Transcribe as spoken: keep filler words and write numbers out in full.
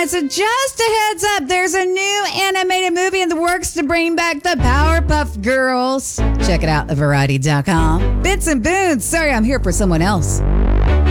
so just a heads up, there's a new animated movie in the works to bring back the Powerpuff Girls. Check it out at variety dot com. Bits and Boons. Sorry, I'm here for someone else.